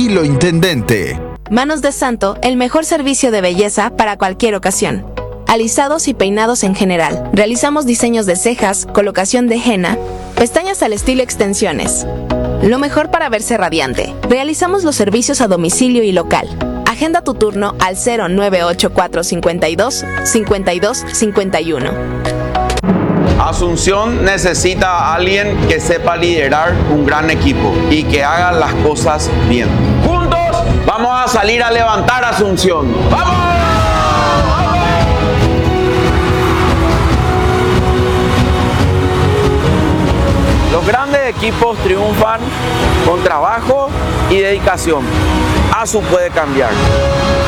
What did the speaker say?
estilo intendente. Manos de Santo, el mejor servicio de belleza para cualquier ocasión. Alisados y peinados en general. Realizamos diseños de cejas, colocación de henna, pestañas al estilo extensiones. Lo mejor para verse radiante. Realizamos los servicios a domicilio y local. Agenda tu turno al 0984 52 52 51. Asunción necesita a alguien que sepa liderar un gran equipo y que haga las cosas bien. Juntos vamos a salir a levantar Asunción. ¡Vamos! Los grandes equipos triunfan con trabajo y dedicación. ASU puede cambiar.